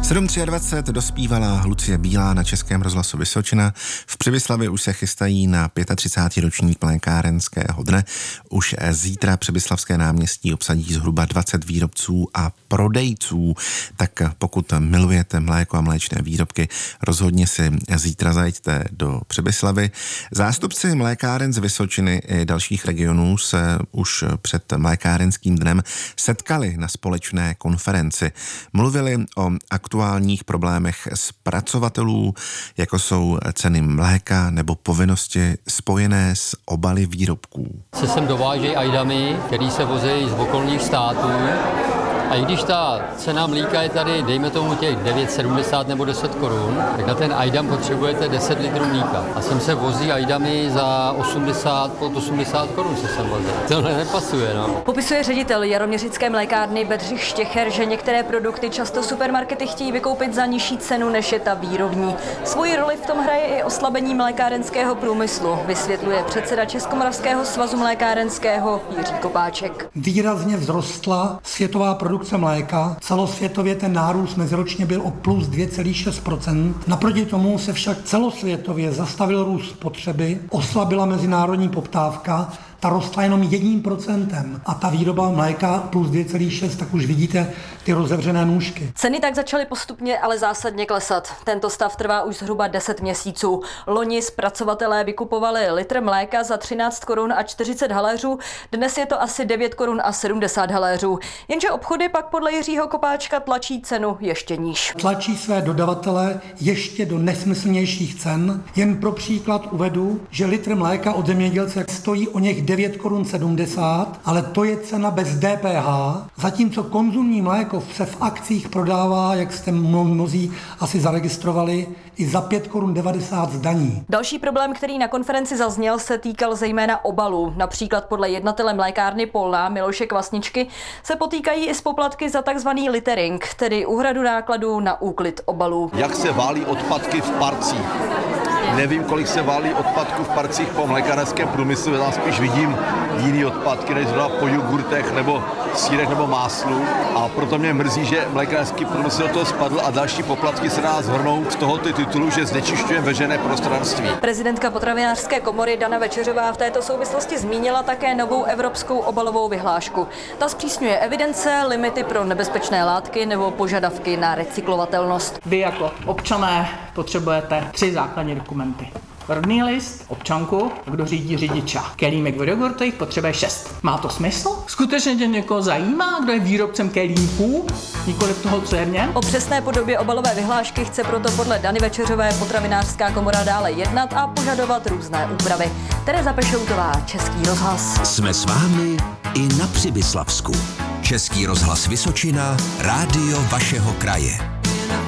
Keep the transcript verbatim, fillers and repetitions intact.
sedm dvacet tři dospívala Lucie Bílá na Českém rozhlasu Vysočina. V Přibyslavi už se chystají na třicátý pátý ročník mlékárenského dne. Už zítra Přibyšlavské náměstí obsadí zhruba dvacet výrobců a prodejců. Tak pokud milujete mléko a mléčné výrobky, rozhodně si zítra zajďte do Přibyšlavy. Zástupci mlékáren z Vysočiny i dalších regionů se už před mlékárenským dnem setkali na společné konferenci. Mluvili o aktuálních problémech zpracovatelů, jako jsou ceny mléka nebo povinnosti spojené s obaly výrobků. Se sem dovážejí ajdamy, který se vozejí z okolních států. A i když ta cena mlíka je tady, dejme tomu těch devět sedmdesát nebo deset korun, tak na ten ajdam potřebujete deset litrů mlíka. A sem se vozí ajdamy za osmdesát, pod osmdesát korun se sem vozí. To nepasuje, no. Popisuje ředitel jaroměřické mlékárny Bedřich Štěcher, že některé produkty často supermarkety chtějí vykoupit za nižší cenu, než je ta výrobní. Svoji roli v tom hraje i oslabení mlékárenského průmyslu, vysvětluje předseda Českomoravského svazu mlékárenského Jiří Kopáček. Výrazně vzrostla světová produkce mléka. Celosvětově ten nárůst meziročně byl o plus dvě celá šest procenta. Naproti tomu se však celosvětově zastavil růst spotřeby, oslabila mezinárodní poptávka, ta rostla jenom jedním procentem a ta výroba mléka plus dvě celá šest, tak už vidíte ty rozevřené nůžky. Ceny tak začaly postupně, ale zásadně klesat. Tento stav trvá už zhruba deset měsíců. Loni zpracovatelé vykupovali litr mléka za třináct korun a čtyřicet haléřů, dnes je to asi devět korun a sedmdesát haléřů. Jenže obchody pak podle Jiřího Kopáčka tlačí cenu ještě níž. Tlačí své dodavatele ještě do nesmyslnějších cen. Jen pro příklad uvedu, že litr mléka od zemědělce stojí o něch devět korun sedmdesát, ale to je cena bez D P H, zatímco konzumní mléko se v akcích prodává, jak jste mnozí asi zaregistrovali, i za pět korun devadesát z daní. Další problém, který na konferenci zazněl, se týkal zejména obalů. Například podle jednatele mlékárny Polná Miloše Kvasničky se potýkají i s poplatky za takzvaný littering, tedy úhradu nákladů na úklid obalů. Jak se válí odpadky v parcích? Nevím, kolik se válí odpadků v parcích po mlékárenském průmyslu, já spíš vidím jiný odpadky, než zrovna po jogurtech nebo sýrech nebo máslu. A proto mě mrzí, že mlékárenský průmysl do toho spadl a další poplatky se nás hrnou z tohoto titulu, že znečišťujeme veřejné prostranství. Prezidentka potravinářské komory Dana Večeřová v této souvislosti zmínila také novou evropskou obalovou vyhlášku. Ta zpřísňuje evidence, limity pro nebezpečné látky nebo požadavky na recyklovatelnost. Vy jako občané potřebujete tři základní dokumenty. Rodný list, občanku, kdo řídí řidiča. Kelímek v jogurtech potřebuje šest. Má to smysl? Skutečně tě někoho zajímá, kdo je výrobcem kelímků? Nikoliv toho, co je v něm? O přesné podobě obalové vyhlášky chce proto podle Dany Večeřové potravinářská komora dále jednat a požadovat různé úpravy. Tereza Pešoutová, Český rozhlas. Jsme s vámi i na Přibyslavsku. Český rozhlas Vysočina, rádio vašeho kraje.